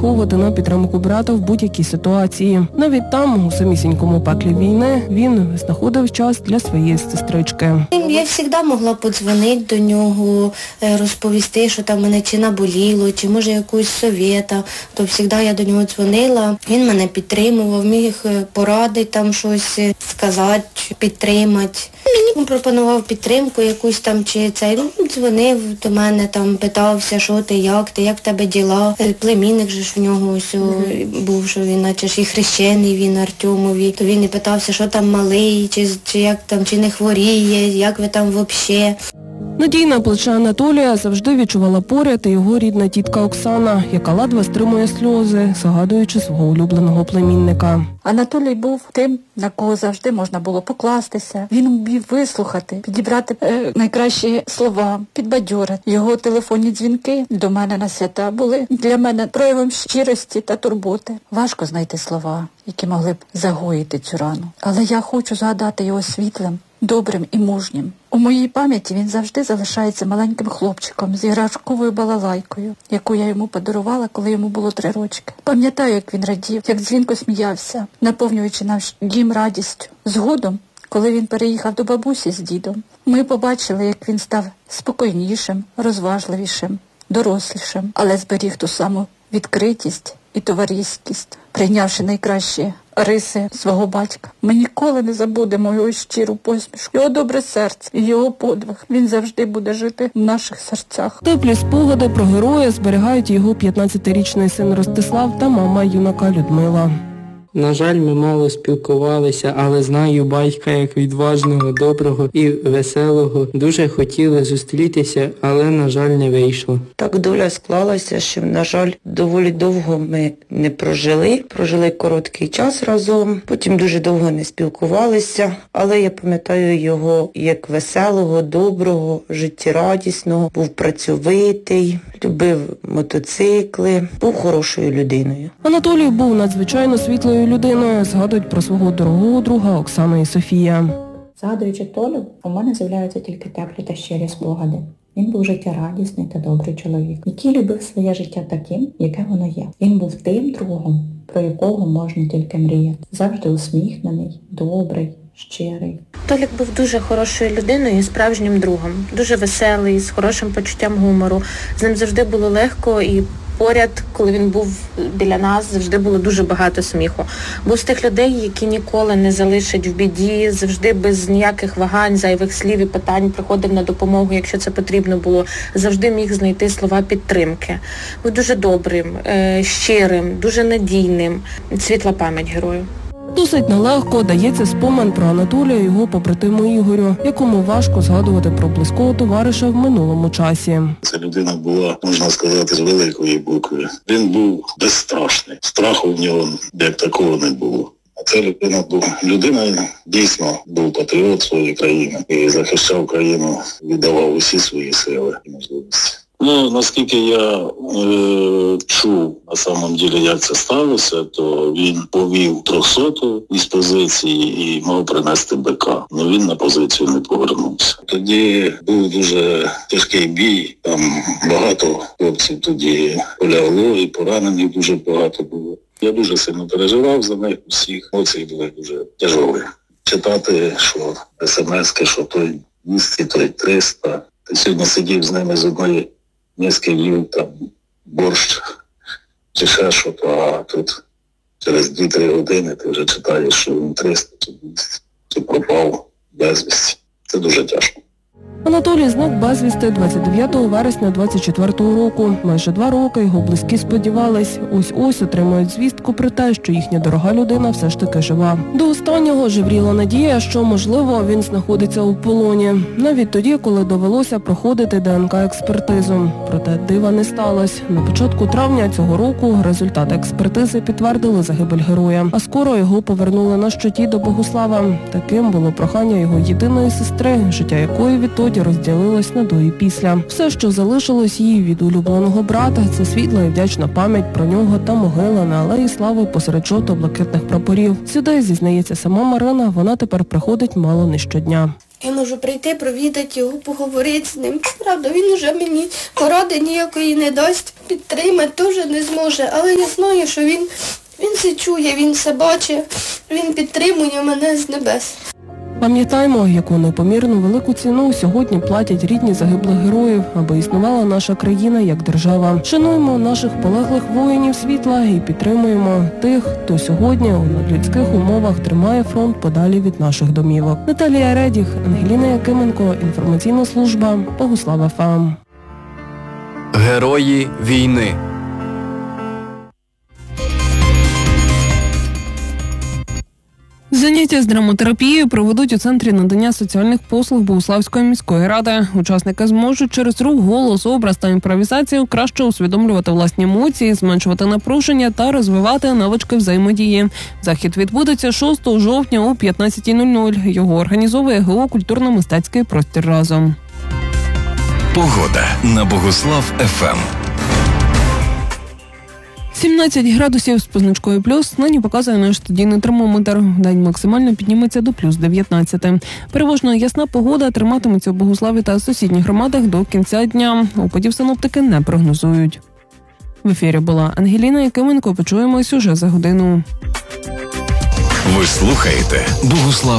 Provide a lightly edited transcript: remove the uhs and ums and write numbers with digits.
розраховувати на підтримку брата в будь-якій ситуації. Навіть там, у самісінькому пеклі війни, він знаходив час для своєї сестрички. Я завжди могла подзвонити до нього, розповісти, що там мене чи наболіло, чи може якусь совєта. То завжди я до нього дзвонила. Він мене підтримував, міг порадити там щось, сказати, підтримати. Мені пропонував підтримку якусь там, чи цей, дзвонив до мене, там, питався, що ти, як в тебе діла. Племінник же ж в нього ось був, що він, наче ж і хрещений він Артемові. То він і питався, що там малий, чи як там, чи не хворіє, як ви там взагалі. Надійне плече Анатолія завжди відчувала поряд і його рідна тітка Оксана, яка ледве стримує сльози, згадуючи свого улюбленого племінника. Анатолій був тим, на кого завжди можна було покластися. Він вмів вислухати, підібрати найкращі слова, підбадьорити. Його телефонні дзвінки до мене на свята були для мене проявом щирості та турботи. Важко знайти слова, які могли б загоїти цю рану. Але я хочу згадати його світлим, добрим і мужнім. У моїй пам'яті він завжди залишається маленьким хлопчиком з іграшковою балалайкою, яку я йому подарувала, коли йому було 3 рочки. Пам'ятаю, як він радів, як дзвінко сміявся, наповнюючи наш дім радістю. Згодом, коли він переїхав до бабусі з дідом, ми побачили, як він став спокійнішим, розважливішим, дорослішим, але зберіг ту саму відкритість і товариськість, прийнявши найкращі риси свого батька. Ми ніколи не забудемо його щиру посмішку, його добре серце і його подвиг. Він завжди буде жити в наших серцях. Теплі спогади про героя зберігають його 15-річний син Ростислав та мама юнака Людмила. На жаль, ми мало спілкувалися, але знаю батька як відважного, доброго і веселого. Дуже хотіли зустрітися, але, на жаль, не вийшло. Так доля склалася, що, на жаль, доволі довго ми не прожили. Прожили короткий час разом, потім дуже довго не спілкувалися, але я пам'ятаю його як веселого, доброго, життєрадісного, був працьовитий, любив мотоцикли, був хорошою людиною. Анатолій був надзвичайно світлою людиною, згадують про свого дорогого друга Оксана і Софія. Згадуючи Толю, у мене з'являються тільки теплі та щирі спогади. Він був життєрадісний та добрий чоловік, який любив своє життя таким, яке воно є. Він був тим другом, про якого можна тільки мріяти. Завжди усміхнений, добрий, щирий. Толік був дуже хорошою людиною і справжнім другом. Дуже веселий, з хорошим почуттям гумору. З ним завжди було легко і поряд, коли він був біля нас, завжди було дуже багато сміху. Був з тих людей, які ніколи не залишать в біді, завжди без ніяких вагань, зайвих слів і питань приходив на допомогу, якщо це потрібно було. Завжди міг знайти слова підтримки. Був дуже добрим, щирим, дуже надійним. Світла пам'ять герою. Досить нелегко дається спомин про Анатолія і його побратиму Ігорю, якому важко згадувати про близького товариша в минулому часі. Ця людина була, можна сказати, з великої букви. Він був безстрашний. Страху в нього як такого не було. А ця людина дійсно був патріот своєї країни і захищав країну, віддавав усі свої сили і можливості. Наскільки я чув, на самом деле, як це сталося, то він повів 300-ту із позиції і мав принести БК. Но він на позицію не повернувся. Тоді був дуже тяжкий бій, там багато хлопців тоді полягло і поранених дуже багато було. Я дуже сильно переживав за них усіх, емоції були дуже тяжові. Читати, що смс-ки, що той 200, той 300. Ти сьогодні сидів з ними з одної миски їв там борщ чи ще що, а тут через 2-3 години ти вже читаєш, що він 300 чи 200, чи пропав безвісті. Це дуже тяжко. Анатолій зник безвісти 29 вересня 24-го року. Майже 2 роки його близькі сподівались, ось-ось отримають звістку про те, що їхня дорога людина все ж таки жива. До останнього жевріла надія, що, можливо, він знаходиться у полоні. Навіть тоді, коли довелося проходити ДНК-експертизу. Проте дива не сталося. На початку травня цього року результати експертизи підтвердили загибель героя. А скоро його повернули на щиті до Богуслава. Таким було прохання його єдиної сестри, життя якої відтоді розділилось на до і після. Все, що залишилось їй від улюбленого брата, це світла і вдячна пам'ять про нього та могила на Алеї Слави посеред жовто-блакитних прапорів. Сюди, зізнається сама Марина, вона тепер приходить мало не щодня. Я можу прийти, провідати його, поговорити з ним. Правда, він вже мені поради ніякої не дасть, підтримати теж не зможе, але я знаю, що він все чує, він все бачить, він підтримує мене з небес. Пам'ятаємо, яку непомірну велику ціну сьогодні платять рідні загиблих героїв, аби існувала наша країна як держава. Шануємо наших полеглих воїнів світла і підтримуємо тих, хто сьогодні у надлюдських умовах тримає фронт подалі від наших домівок. Наталія Редіх, Ангеліна Якименко, інформаційна служба Богуслав ФМ. Герої війни. Заняття з драматерапією проведуть у Центрі надання соціальних послуг Богуславської міської ради. Учасники зможуть через рух, голос, образ та імпровізацію краще усвідомлювати власні емоції, зменшувати напруження та розвивати навички взаємодії. Захід відбудеться 6 жовтня о 15:00. Його організовує ГО «Культурно-мистецький простір разом». Погода на Богуслав ФМ. 17 градусів з позначкою плюс. Нині показує наш студійний термометр. День максимально підніметься до плюс 19. Переважно ясна погода триматиметься у Богуславі та сусідніх громадах до кінця дня. Опадів синоптики не прогнозують. В ефірі була Ангеліна Якименко. Почуємось уже за годину. Ви слухаєте Богуслав